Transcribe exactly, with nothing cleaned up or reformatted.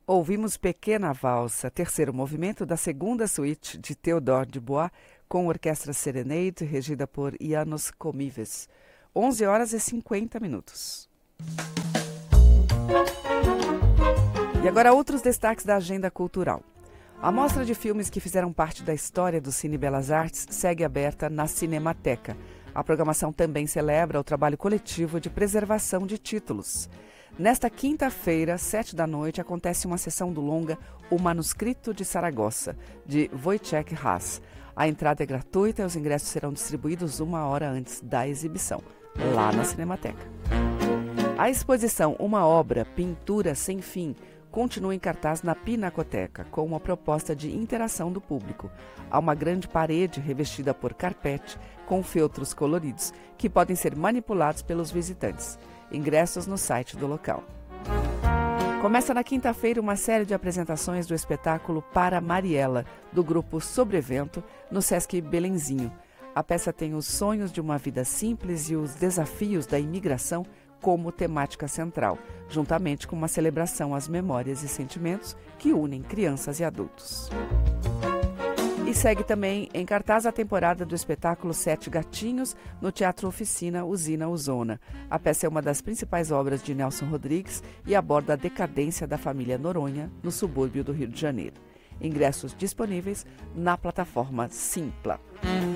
Ouvimos Pequena Valsa, terceiro movimento da segunda suíte de Théodore Dubois, com orquestra Serenade, regida por János Komives. onze horas e cinquenta minutos. E agora outros destaques da agenda cultural. A mostra de filmes que fizeram parte da história do Cine Belas Artes segue aberta na Cinemateca. A programação também celebra o trabalho coletivo de preservação de títulos. Nesta quinta-feira, sete da noite, acontece uma sessão do longa O Manuscrito de Saragossa, de Wojciech Haas. A entrada é gratuita e os ingressos serão distribuídos uma hora antes da exibição, lá na Cinemateca. A exposição Uma Obra, Pintura Sem Fim, continua em cartaz na Pinacoteca, com uma proposta de interação do público. Há uma grande parede revestida por carpete, com feltros coloridos, que podem ser manipulados pelos visitantes. Ingressos no site do local. Começa na quinta-feira uma série de apresentações do espetáculo Para Mariela, do grupo Sobrevento, no Sesc Belenzinho. A peça tem os sonhos de uma vida simples e os desafios da imigração como temática central, juntamente com uma celebração às memórias e sentimentos que unem crianças e adultos. E segue também em cartaz a temporada do espetáculo Sete Gatinhos, no Teatro Oficina Usina Uzona. A peça é uma das principais obras de Nelson Rodrigues e aborda a decadência da família Noronha, no subúrbio do Rio de Janeiro. Ingressos disponíveis na plataforma Simpla.